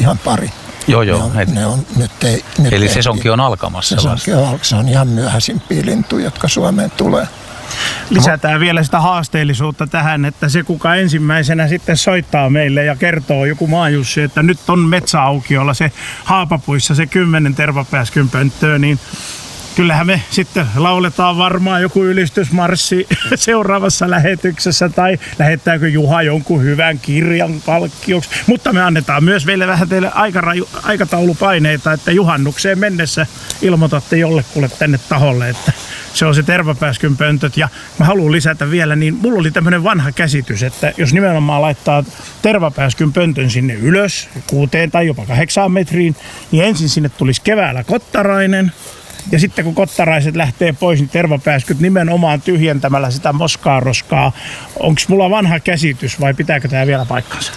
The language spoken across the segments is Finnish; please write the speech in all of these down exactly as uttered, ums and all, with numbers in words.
ihan pari. Joo, joo. Ne on, ne on, nyt ei, nyt Eli ei, sesonki on alkamassa sesonki on, se on ihan myöhäisimpiä lintuja, jotka Suomeen tulee. Lisätään vielä sitä haasteellisuutta tähän, että se kuka ensimmäisenä sitten soittaa meille ja kertoo joku maajussi, että nyt on metsäaukiolla se Haapapuissa se kymmenen tervapääskynpönttöä, niin kyllähän me sitten lauletaan varmaan joku ylistysmarssi seuraavassa lähetyksessä tai lähettääkö Juha jonkun hyvän kirjan palkkioksi. Mutta me annetaan myös vielä vähän teille aikaraju, aikataulupaineita, että juhannukseen mennessä ilmoitatte jollekulle tänne taholle, että se on se tervapääskynpöntöt. Ja mä haluan lisätä vielä, niin mulla oli tämmöinen vanha käsitys, että jos nimenomaan laittaa tervapääskynpöntön sinne ylös, kuuteen tai jopa kahdeksaan metriin, niin ensin sinne tulisi keväällä kottarainen. Ja sitten kun kottaraiset lähtee pois, niin tervapääskyt nimenomaan tyhjentämällä sitä moskaa roskaa. Onko mulla vanha käsitys vai pitääkö tämä vielä paikkansa?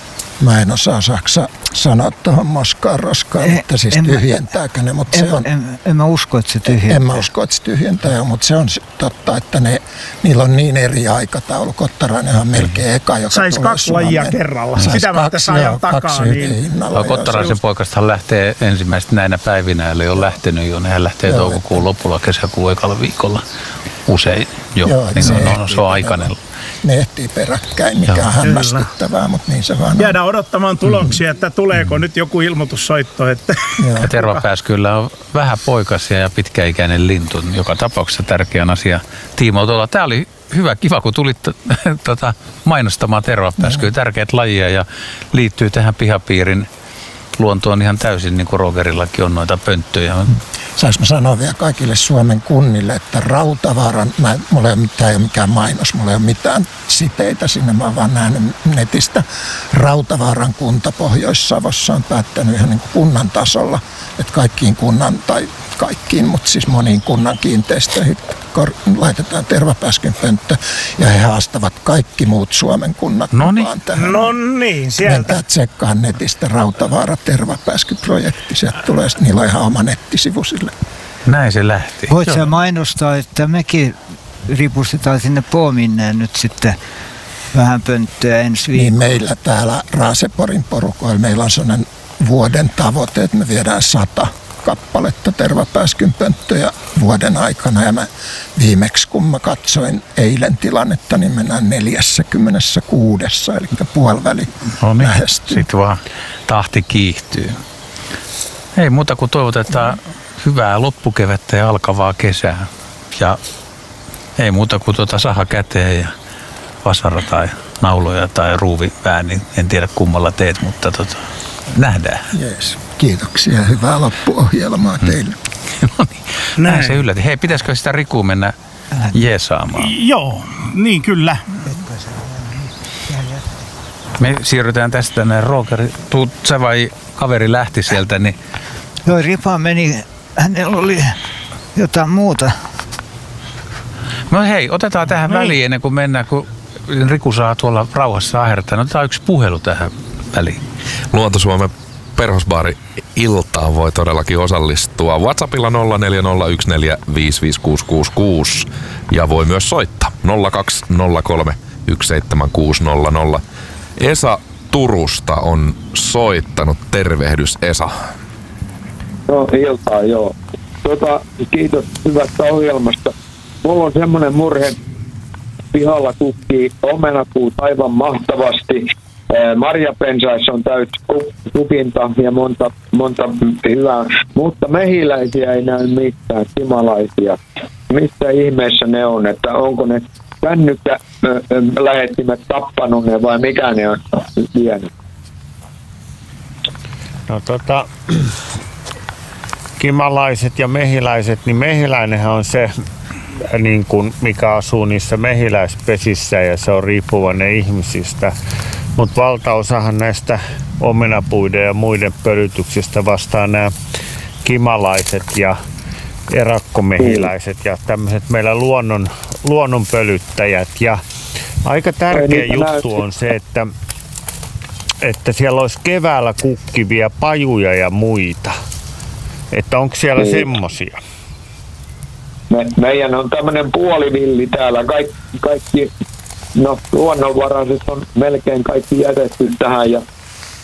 Mä en osaa saksa sanoa tuohon moskaan roskaan, En- mutta siis en mä- tyhjentääkö ne, mutta En, se on... en, en mä usko, että se tyhjentää. En mä usko, että se tyhjentää, mutta se on totta, että ne, niillä on niin eri aikataulu. Kottarainenhan on melkein eka, joka Sais tulee kaksi lajia Suomeen. kerralla. Sais Sitä mä kaksi, tässä ajan joo, takaa. kaksi Niin. yhden hinnalla, No, joo, Kottaraisen poikastahan lähtee ensimmäistä näinä päivinä, eli on lähtenyt jo. Nehän lähtee Joo, toukokuun lopulla, kesäkuun ekalla viikolla usein jo. Joo, että niin se on, on, ehtii se on aikainen. Ne ehtii peräkkäin, mikä Joo. on hämmästyttävää, mutta niin se vaan on. Jäädään odottamaan tuloksia, että tuleeko nyt joku ilmoitussoitto. Että Joo. Ja tervapääskyllä on vähän poikasia ja pitkäikäinen lintu. Joka tapauksessa tärkeän asia tiimoilta. Tämä oli hyvä, kiva, kun tulit tota, mainostamaan tervapääskyä. Tärkeät lajia ja liittyy tähän pihapiirin luontoon ihan täysin, niin kuin Rogerillakin on noita pönttöjä. Sais mä sanoa vielä kaikille Suomen kunnille, että Rautavaaran, mä, mulla ei ole mitään, ei ole mikään mainos, mulla ei ole mitään siteitä sinne, mä oon vaan nähnyt netistä. Rautavaaran kunta Pohjois-Savossa on päättänyt ihan niin kuin kunnan tasolla, että kaikkiin kunnan, tai kaikkiin, mutta siis moniin kunnan kiinteistöihin kor- laitetaan tervapääskynpönttö ja he haastavat kaikki muut Suomen kunnat Noniin. mukaan tähän. no niin, sieltä. Menkää tsekkaa netistä Rautavaara tervapääskyprojekti. Sieltä tulee, niillä on ihan oma nettisivu sille. Näin se lähti. Voit sä mainostaa, että mekin ripustetaan sinne Poominneen nyt sitten vähän pönttöä ensi Niin viikolla. meillä täällä Raaseporin porukoilla meillä on sellainen vuoden tavoite, että me viedään sata kappaletta tervapääskynpönttöjä vuoden aikana. Ja mä viimeksi, kun mä katsoin eilen tilannetta, niin mennään neljäkymmentäkuusi, eli puoliväli No niin, lähestyy. sitten vaan tahti kiihtyy. Ei muuta kuin toivotetaan hyvää loppukevättä ja alkavaa kesää. Ja ei muuta kuin tuota saha käteen ja vasara tai nauloja tai ruuvivääni. En tiedä kummalla teet, mutta tota, nähdään. Jees. Kiitoksia ja hyvää loppuohjelmaa teille. No niin, näin. näin se yllätti. Hei, pitäisikö sitä Riku mennä jeesaamaan? Joo, niin kyllä. Me siirrytään tästä tänne. Roger, tuut sä vai kaveri lähti sieltä, niin Joo, Ripa meni, hänellä oli jotain muuta. no hei, otetaan tähän väliin ennen kuin mennään, kun Riku saa tuolla rauhassa ahertaa. Otetaan yksi puhelu tähän väliin. Luonto-Suomen perhosbaari iltaan voi todellakin osallistua WhatsAppilla nolla neljä nolla yksi neljä viisi viisi kuusi kuusi kuusi ja voi myös soittaa nolla kaksi nolla kolme yksi seitsemän kuusi nolla nolla. Esa Turusta on soittanut. Tervehdys, Esa. No iltaa, joo. Tota, kiitos hyvästä ohjelmasta. Mulla on semmoinen murhe. Pihalla tukkii omenapuut aivan mahtavasti. Marjapensaissa on täys tukinta ja monta, monta hyvää, mutta mehiläisiä ei näy mitään, timalaisia. Missä ihmeessä ne on, että onko ne kännykkä lähettimet tappanut ne vai mikä ne on vienyt? No tota, kimalaiset ja mehiläiset, niin mehiläinenhän on se, niin kuin mikä asuu niissä mehiläispesissä ja se on riippuvainen ihmisistä. Mutta valtaosahan näistä omenapuiden ja muiden pölytyksistä vastaa nämä kimalaiset ja erakkomehiläiset ja tämmöiset meillä luonnon, luonnon pölyttäjät. Ja aika tärkeä juttu on se, että, että siellä olisi keväällä kukkivia pajuja ja muita. Että onko siellä Niin. semmosia? Me, meidän on tämmöinen puolivilli täällä. Kaik, kaikki no, luonnonvaraiset on melkein kaikki jätetty tähän ja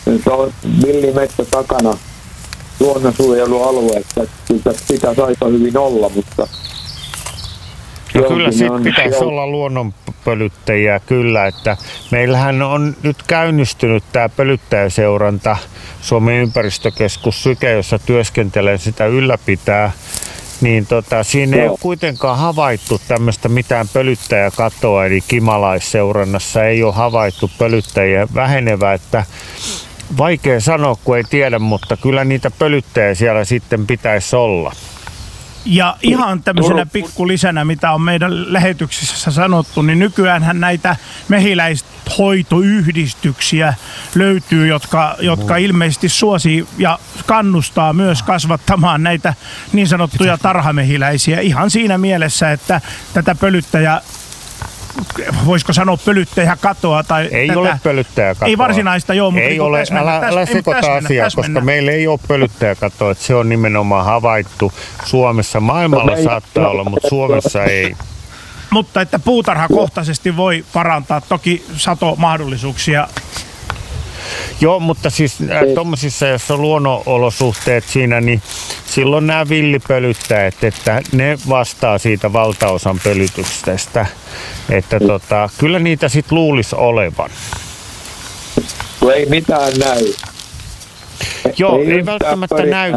Se on villimetsä takana luonnonsuojelualueessa. Kyllä pitäisi aika hyvin olla, mutta... No kyllä sitten pitäisi olla luonnonpölyttäjiä kyllä, että meillähän on nyt käynnistynyt tämä pölyttäjäseuranta. Suomen ympäristökeskus Syke, jossa työskentelen, sitä ylläpitää. Niin tota, siinä ei ole kuitenkaan havaittu tämmöistä mitään pölyttäjäkatoa, eli kimalaisseurannassa ei ole havaittu pölyttäjiä vähenevää, että vaikea sanoa, kun ei tiedä, mutta kyllä niitä pölyttäjiä siellä sitten pitäisi olla. Ja ihan tämmöisenä pikkulisänä, mitä on meidän lähetyksissä sanottu, niin nykyäänhän näitä mehiläishoitoyhdistyksiä löytyy, jotka, jotka ilmeisesti suosii ja kannustaa myös kasvattamaan näitä niin sanottuja tarhamehiläisiä. Ihan siinä mielessä, että tätä pölyttäjä, voisiko sanoa pölyttäjäkatoa tai ei tätä, ole pölyttäjäkatoa. Ei varsinaista joo, mutta ei ole, täsmennä, älä, älä sekoita asiaa, koska meillä ei ole pölyttäjäkatoa, että se on nimenomaan havaittu Suomessa. Maailmalla no, saattaa olla, mutta Suomessa ei. Mutta että puutarhakohtaisesti voi parantaa toki satomahdollisuuksia. Joo, mutta siis äh, tuommoisissa, jos on luonnonolosuhteet siinä, niin silloin nämä villipölyttäjät, että ne vastaa siitä valtaosan pölytyksestä. Että tota, kyllä niitä sitten luulisi olevan. Ei mitään näy. Joo, ei, ei välttämättä näy.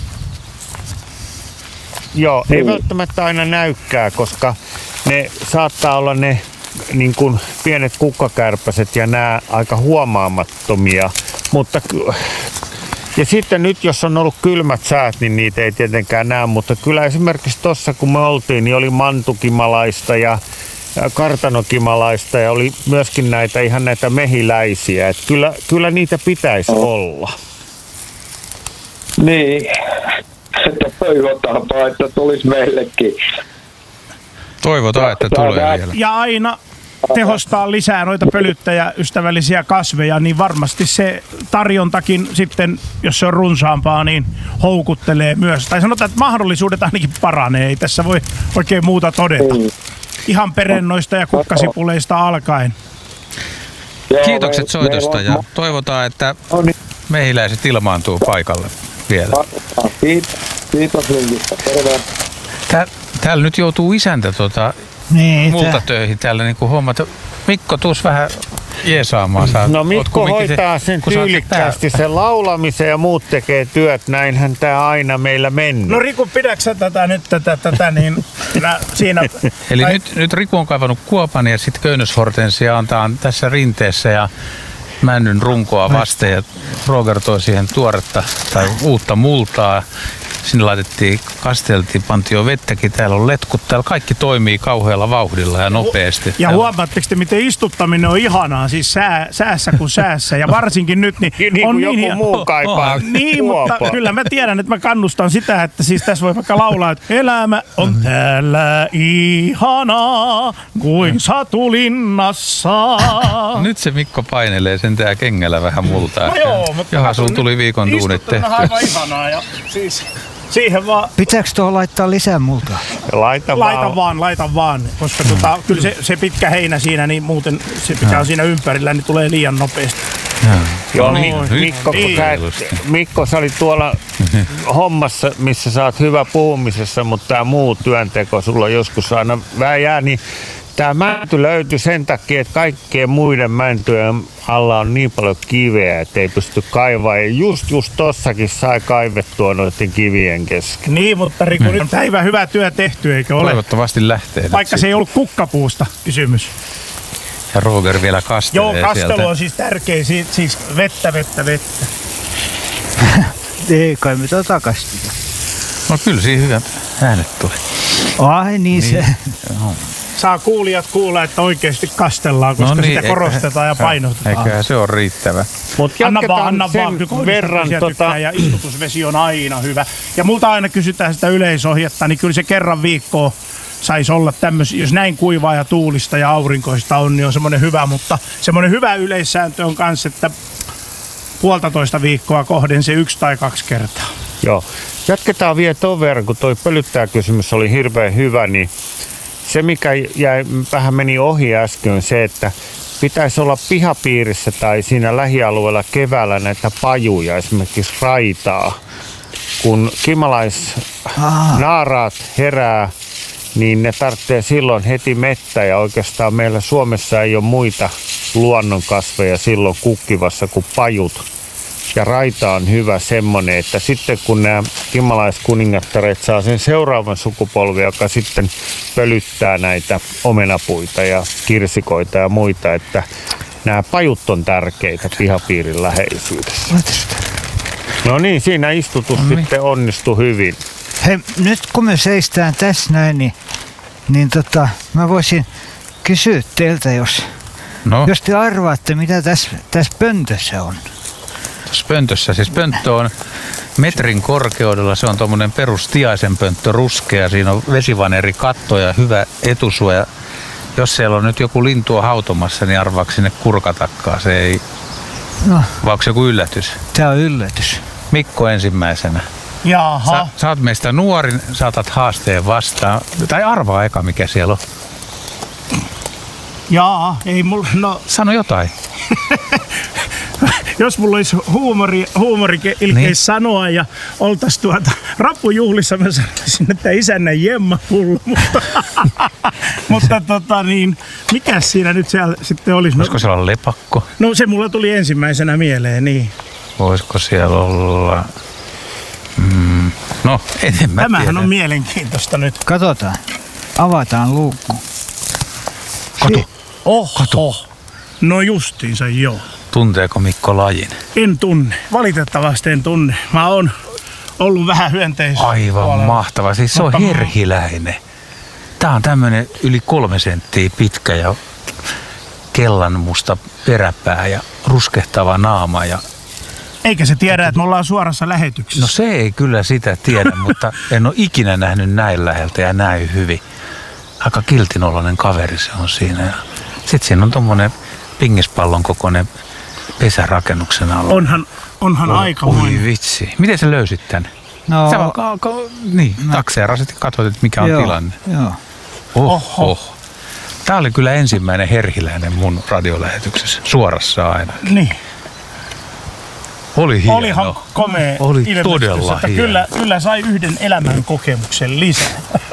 Joo, ei välttämättä aina näykää, koska ne saattaa olla ne niin kuin pienet kukkakärpäset ja nämä aika huomaamattomia, mutta ja sitten nyt jos on ollut kylmät säät, niin niitä ei tietenkään näe, mutta kyllä esimerkiksi tuossa kun me oltiin, niin oli mantukimalaista ja kartanokimalaista ja oli myöskin näitä ihan näitä mehiläisiä, että kyllä, kyllä niitä pitäisi oh. olla. Niin, että toivotaanpa, että tulisi meillekin. Toivotaan, että tulee vielä. Ja aina tehostaa lisää noita pölyttäjäystävällisiä kasveja, niin varmasti se tarjontakin sitten, jos se on runsaampaa, niin houkuttelee myös. Tai sanotaan, että mahdollisuudet ainakin paranee, ei tässä voi oikein muuta todeta. Ihan perennoista ja kukkasipuleista alkaen. Kiitokset soitosta ja toivotaan, että mehiläiset ilmaantuu paikalle vielä. Kiitos, kiitos linkistä. Terve. Tää, täällä nyt joutuu isäntä tota, niin, multa tää. töihin täällä niin kuin hommat. Mikko, tuus vähän jeesaamaan. Sä, no Mikko hoitaa se, sen tyylikkäästi, sen laulamisen ja muut tekee työt. Näinhän tää aina meillä mennyt. No Riku, pidäksä tätä nyt tätä, tätä niin siinä... Eli tai... nyt, nyt Riku on kaivannut kuopan ja sitten köynnöshortensia antaa tässä rinteessä ja männyn runkoa vasten ja Roger toi siihen tuoretta tai uutta multaa. Sinne laitettiin, kasteltiin, pantiin jo vettäkin. Täällä on letkut. Täällä kaikki toimii kauhealla vauhdilla ja nopeasti. Ja huomaatteko te, miten istuttaminen on ihanaa, siis sää, säässä kuin säässä. Ja varsinkin nyt, niin, niin on niin niin joku muu kaipaa. Oh, niin, mutta kyllä mä tiedän, että mä kannustan sitä, että siis tässä voi vaikka laulaa, että elämä on täällä ihanaa kuin satulinnassa. Nyt se Mikko painelee sen tää kengällä vähän multaa. No joo, mutta Johan sun tuli viikon duunit tehty. Aivan ihanaa ja siis... Siihen vaan... Pitääkö tuohon laittaa lisää multaa? Laita, laita vaan. vaan, laita vaan. Koska mm. tota, kyllä se, se pitkä heinä siinä, niin muuten se mikä on siinä ympärillä, niin tulee liian nopeasti. Joo, no, Mikko, niin. sä et, Mikko, sä olit tuolla hommassa, missä sä oot hyvä puhumisessa, mutta tää muu työnteko sulla on joskus aina väjää, niin tää mänty löytyi sen takia, että kaikkien muiden mäntyjen alla on niin paljon kiveä, että ei pysty kaivaa. Ja just, just tossakin sai kaivettua noiden kivien kesken. Niin, mutta Riku, mm. nyt päivä hyvä työ tehty, eikö ole? Toivottavasti lähtee. Vaikka se ei ollut kukkapuusta kysymys. Ja Roger vielä kastelee Joo, kastelu sieltä. on siis tärkeä, siis vettä, vettä, vettä. Ei kai me tota kastita. No kyllä siinä hyvät äänet tuli. Ai niin, niin. se. Saa kuulijat kuulla, että oikeasti kastellaan, koska no niin, sitä korostetaan ja painotetaan. Eiköhän se on riittävä. Mut anna vaan, anna vaan. Verran tota... Ja istutusvesi on aina hyvä. Ja multa aina kysytään sitä yleisohjetta, niin kyllä se kerran viikkoa saisi olla tämmöisiä. Jos näin kuivaa ja tuulista ja aurinkoista on, niin on semmoinen hyvä. Mutta semmoinen hyvä yleissääntö on kanssa, että puolitoista viikkoa kohden se yksi tai kaksi kertaa. Joo. Jatketaan vielä ton verran, kun toi pölyttäjäkysymys oli hirveän hyvä, niin se, mikä jäi, vähän meni ohi äsken, se, että pitäisi olla pihapiirissä tai siinä lähialueella keväällä näitä pajuja, esimerkiksi raitaa. Kun kimalaisnaaraat herää, niin ne tarvitsee silloin heti mettä ja oikeastaan meillä Suomessa ei ole muita luonnonkasveja silloin kukkivassa kuin pajut. Ja raita on hyvä semmonen, että sitten kun nämä kimalaiskuningattaret saa sen seuraavan sukupolven, joka sitten pölyttää näitä omenapuita ja kirsikoita ja muita, että nämä pajut on tärkeitä pihapiirin läheisyydessä. No niin, siinä istutus no niin. sitten onnistui hyvin. Hei, nyt kun me seistään tässä näin, niin, niin tota, mä voisin kysyä teiltä, jos, no. jos te arvaatte, mitä tässä, tässä pöntössä on. Tässä pöntössä, siis pönttö on metrin korkeudella, se on tuommoinen perustiaisen pönttö, ruskea, siinä on vesivaneri katto ja hyvä etusuoja. Jos siellä on nyt joku lintua hautomassa, niin arvaako sinne kurkatakkaa, se ei, no. vai onko se joku yllätys? Tää on yllätys. Mikko ensimmäisenä. Jaha. Sä, sä oot meistä nuorin, saatat haasteen vastaan. Tai arvaa eka, mikä siellä on. Jaa, ei mulla, no... Sano jotain. Jos mulla olisi huumori, huumori ilkeis niin. sanoa ja oltais tuota rappujuhlissa, mä sanoisin, että isännän jemmapullo. Mutta, mutta tota niin, mikäs siinä nyt siellä sitten olisi? Voisiko siellä olla lepakko? No se mulla tuli ensimmäisenä mieleen, niin. Voisiko siellä olla... Mm, no, en mä Tämähän tiedä. on mielenkiintoista nyt. Katsotaan. Avataan luukku. Kato. Oho. Kato. No justiinsa joo. Tunteeko Mikko lajin? En tunne. Valitettavasti en tunne. Mä oon ollut vähän hyönteis. Aivan puolella. Mahtava. Siis se on Mutta herhiläinen. Tää on tämmönen yli kolme senttiä pitkä ja kellanmusta peräpää ja ruskehtava naama. Ja... Eikä se tiedä, että me ollaan suorassa lähetyksessä. No se ei kyllä sitä tiedä, mutta en ole ikinä nähnyt näin läheltä ja näin hyvin. Aika kiltinoloinen kaveri se on siinä. Ja sit siinä on tommonen pingispallon kokoinen pesärakennuksen alla. Onhan, onhan oh, aika Oi moinen. vitsi. Miten sä löysit tän? No, Sä vaan ka- ka- niin, no. takseerasit ja katsoit, että mikä on joo, tilanne. Joo. Oh, oh. Tää oli kyllä ensimmäinen herhiläinen mun radiolähetyksessä. Suorassa aina. Niin. Oli hieno. Olihan komea Oli ilmestys, todella että hieno. Kyllä, kyllä sai yhden elämän kokemuksen lisää.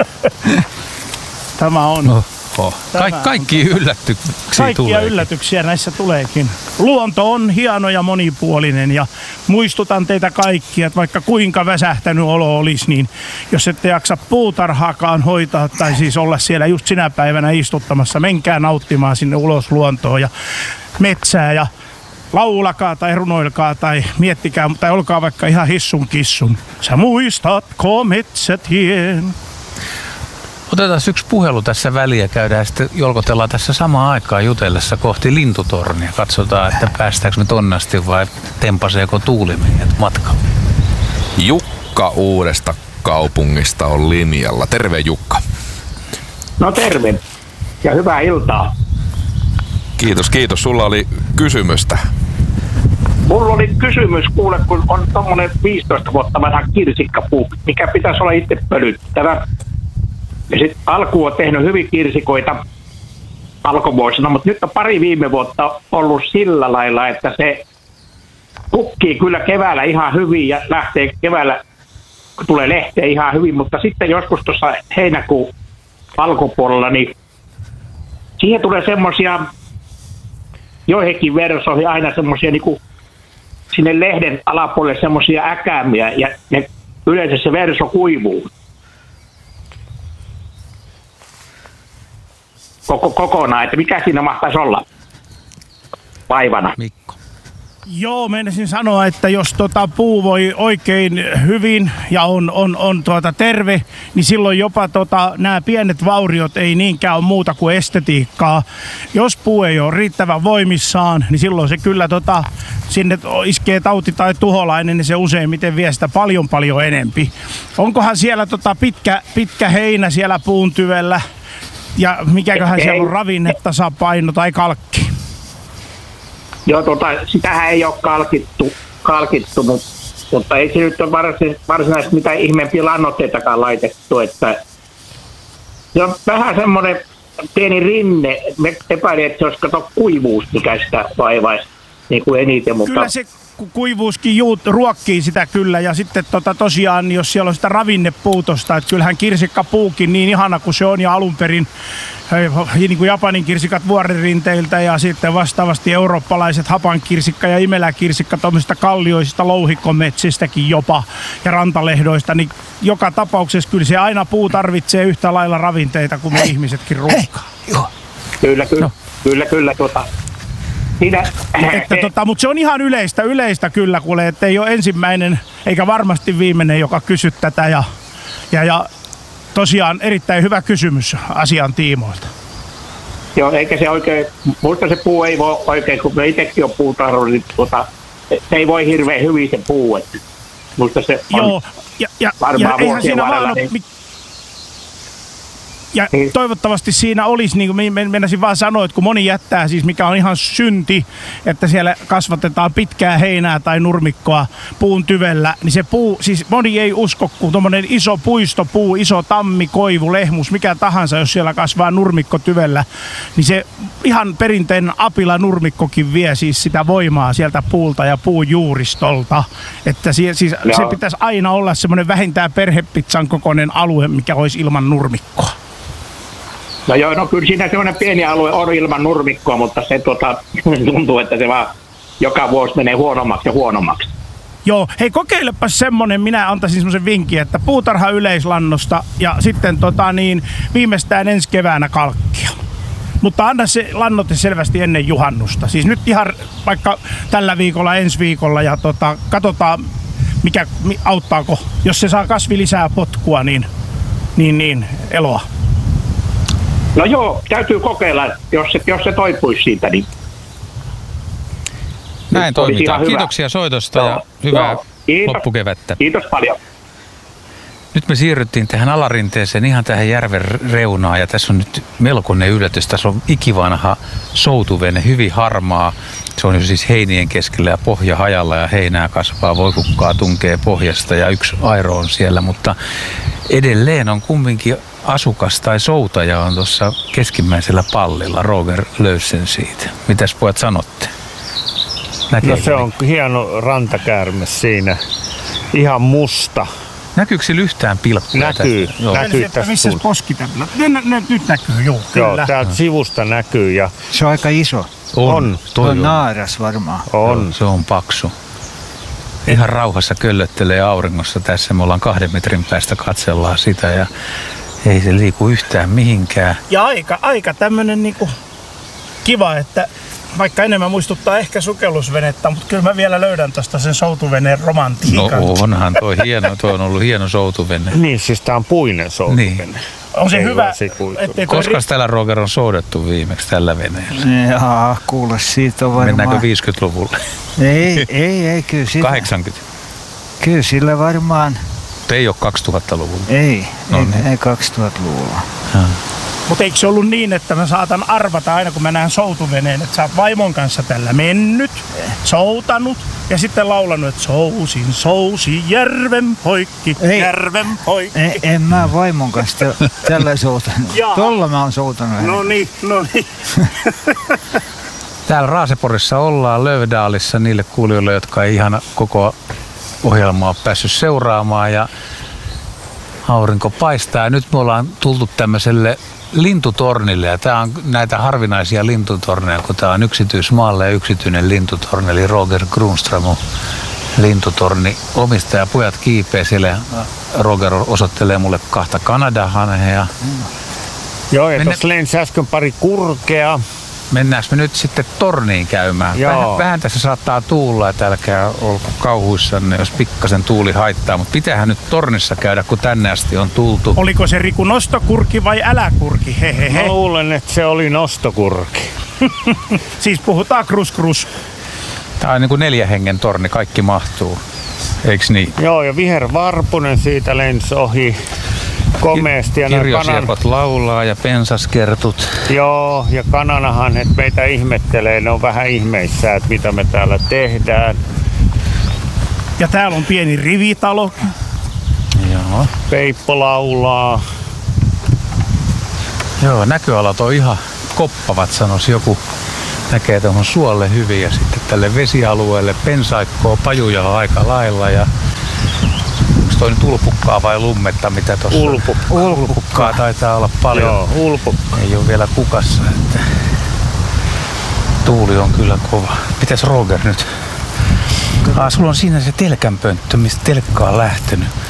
Tämä on. Oho. Kaik, Tämä kaikki on. yllätyksiä Kaikkia tuleekin. yllätyksiä näissä tuleekin. Luonto on hieno ja monipuolinen ja muistutan teitä kaikkia, että vaikka kuinka väsähtänyt olo olisi, niin jos ette jaksa puutarhaakaan hoitaa tai siis olla siellä just sinä päivänä istuttamassa, menkää nauttimaan sinne ulos luontoon ja metsää ja laulakaa tai runoilkaa tai miettikää tai olkaa vaikka ihan hissun kissun. Sä muistatko metsätien? Otetaan yksi puhelu tässä väliin ja käydään ja sitten jolkotellaan tässä samaan aikaan jutellessa kohti lintutornia. Katsotaan, että päästäänkö me tonne asti vai tempaseeko tuuli meidät matkalla. Jukka Uudesta Kaupungista on linjalla. Terve Jukka. No terve ja hyvää iltaa. Kiitos, kiitos. Sulla oli kysymystä. Mulla oli kysymys, kuule, kun on tommonen viisitoista vuotta vanha kirsikkapuu, mikä pitäisi olla itse pölyttävä. Ja sitten alku on tehnyt hyvin kirsikoita alkuvuosina, mutta nyt on pari viime vuotta ollut sillä lailla, että se kukkii kyllä keväällä ihan hyvin ja lähtee keväällä, kun tulee lehteä ihan hyvin, mutta sitten joskus tuossa heinäkuun alkupuolella, niin siihen tulee semmoisia, joihinkin versoihin aina semmoisia niinku sinne lehden alapuolelle semmoisia äkäämiä ja ne, yleensä se verso kuivuu. Koko, kokonaan, että mikä siinä mahtaisi olla vaivana? Mikko. Joo, meinasin sanoa, että jos tota puu voi oikein hyvin ja on, on, on tuota terve, niin silloin jopa tota, nämä pienet vauriot ei niinkään ole muuta kuin estetiikkaa. Jos puu ei ole riittävän voimissaan, niin silloin se kyllä tota, sinne iskee tauti tai tuholainen, niin se useimmiten vie sitä paljon paljon enempi. Onkohan siellä tota pitkä, pitkä heinä siellä puun tyvellä? Ja mikäköhän siellä on ravinnetasapaino tai kalkki? Joo, tota, sitähän ei ole kalkittu, kalkittu mutta, mutta ei se nyt ole varsinaisesti mitään ihmeempiä lannoitteitakaan laitettu. Että se on vähän semmoinen pieni rinne. Me epäilin, että se olisi kato kuivuus, mikä sitä vaivaisi niin kuin eniten. Mutta... Kyllä se kuivuuskin juut, ruokkii sitä kyllä. Ja sitten tota, tosiaan, jos siellä on sitä ravinnepuutosta, että kyllähän kirsikkapuukin niin ihana kuin se on ja alun perin niin kuin Japanin kirsikat vuoririnteiltä ja sitten vastaavasti eurooppalaiset hapankirsikka ja imeläkirsikka tuommoisista kallioisista louhikkometsistäkin jopa ja rantalehdoista, niin joka tapauksessa kyllä se aina puu tarvitsee yhtä lailla ravinteita kuin me hei, ihmisetkin ruokaa. Kyllä, kyllä, no. kyllä, kyllä, tota. Siinä, että, tota, mutta se on ihan yleistä, yleistä kyllä kuule, että ei ole ensimmäinen eikä varmasti viimeinen, joka kysyt tätä ja, ja, ja tosiaan erittäin hyvä kysymys asian tiimoilta. Joo, eikä se oikein, muista se puu ei voi oikein, kun me itsekin on puutarhuri, niin tuota, se ei voi hirveän hyvin se puu, että muista se on joo, ja, ja, ja eihän siinä vaan ole, niin. Ja toivottavasti siinä olisi, niin kuin mennäisin vaan sanoa, että kun moni jättää, siis mikä on ihan synti, että siellä kasvatetaan pitkää heinää tai nurmikkoa puun tyvellä, niin se puu, siis moni ei usko, kun tuommoinen iso puistopuu, iso tammi, koivu, lehmus, mikä tahansa, jos siellä kasvaa nurmikko tyvellä, niin se ihan perinteinen apila nurmikkokin vie siis sitä voimaa sieltä puulta ja puun juuristolta. Että siis se pitäisi aina olla semmoinen vähintään perhepitsan kokoinen alue, mikä olisi ilman nurmikkoa. No joo, no kyllä siinä semmoinen pieni alue on ilman nurmikkoa, mutta se tuota, tuntuu, että se vaan joka vuosi menee huonommaksi ja huonommaksi. Joo, hei kokeilepas semmonen, minä antaisin semmoisen vinkin, että puutarha yleislannosta ja sitten tota niin, viimeistään ensi keväänä kalkkia. Mutta anna se lannoite selvästi ennen juhannusta. Siis nyt ihan vaikka tällä viikolla, ensi viikolla ja tota, katsotaan mikä auttaako. Jos se saa kasvi lisää potkua, niin, niin, niin eloa. No joo, täytyy kokeilla, jos se, jos se toipuisi siitä, niin... Näin toimitaan. Kiitoksia soitosta joo, ja hyvää joo, kiitos, loppukevättä. Kiitos paljon. Nyt me siirryttiin tähän alarinteeseen ihan tähän järven reunaan ja tässä on nyt melkoinen yllätys. Tässä on ikivanha soutuvene, hyvin harmaa. Se on jo siis heinien keskellä ja pohja hajalla ja heinää kasvaa, voikukkaa tunkee pohjasta ja yksi airo on siellä, mutta edelleen on kumminkin asukas tai soutaja on tuossa keskimmäisellä pallilla. Roger löysi sen siitä. Mitäs pojat sanotte? Näkee no se on hieno rantakäärme siinä. Ihan musta. Näkyykö sillä yhtään pilkkuja? Näkyy. Tästä? Näkyy tästä. Missä poskitävillä? Nyt näkyy, joo. Joo, kyllä. Täältä sivusta näkyy. Ja se on aika iso. On. on. Se on naaras varmaan. On. Joo, se on paksu. Ihan rauhassa köllöttelee auringossa tässä. Me ollaan kahden metrin päästä katsellaan sitä ja ei se liiku yhtään mihinkään. Ja aika, aika tämmönen niinku kiva, että vaikka enemmän muistuttaa ehkä sukellusvenettä, mutta kyllä mä vielä löydän tosta sen soutuveneen romantiikan. No onhan toi hieno, toi on ollut hieno soutuvene. Niin, siis tää on puinen soutuvene. Niin. On se ei hyvä. Koska ri... täällä Roger on soudettu viimeksi tällä veneellä? Jaa, kuule siitä on varmaan. Mennäänkö viisikymmentäluvulle? Ei, ei, ei, kyllä sillä. kahdeksankymmentä? Kyllä sillä varmaan. Ei ole kaksituhattaluvulla? Ei, no, ei, niin. ei kaksituhattaluvulla. Mutta eikö se ollut niin, että mä saatan arvata aina kun mä näen soutuveneen, että sä oot vaimon kanssa tällä mennyt, soutanut ja sitten laulanut, että sousin, sousi, järven poikki, ei, järven poikki. Ei, en mä vaimon kanssa tällä soutanut. Tolla mä oon soutanut. No niin, no niin. Täällä Raaseporissa ollaan Lövdaalissa niille kuulijoille, jotka ei ihan koko ohjelmaa ole päässyt seuraamaan ja aurinko paistaa. Nyt me ollaan tultu tämmöiselle lintutornille ja tää on näitä harvinaisia lintutorneja, kun tää on yksityismaalle ja yksityinen lintutorni, eli Roger Grunström on lintutorni omistaja. Pojat kiipee siellä, Roger osoittelee mulle kahta kanadahanhea. Joo, ja tuossa lensi äsken pari kurkea. Mennäänkö me nyt sitten torniin käymään? Vähän, vähän tässä saattaa tuulla, että älkää olko kauhuissanne, jos pikkasen tuuli haittaa, mutta pitäähän nyt tornissa käydä, kun tänne asti on tultu. Oliko se Riku nostokurki vai äläkurki? Hehehe. Mä luulen, että se oli nostokurki. Siis puhutaan krus krus. Tää on niin kuin neljä hengen torni, kaikki mahtuu. Eiks niin? Joo, ja vihervarpunen siitä lensi ohi. Komeasti. Ja kirjosiepot kanan... laulaa ja pensaskertut. Joo, ja kananahan et meitä ihmettelee, ne on vähän ihmeissä, että mitä me täällä tehdään. Ja täällä on pieni rivitalo. Joo. Peippo laulaa. Joo, näköalat on ihan koppavat, sanoisi joku. Näkee tuohon suolle hyvin ja sitten tälle vesialueelle pensaikkoa, pajuja on aika lailla ja onko toi nyt ulpukkaa vai lummetta, mitä tuossa Ulpukkaa. Ulpukkaa taitaa olla paljon. Joo, ulpukkaa. Ei ole vielä kukassa, että tuuli on kyllä kova. Mitäs Roger nyt? Ah, sulla on siinä se telkänpönttö, mistä telkka on lähtenyt.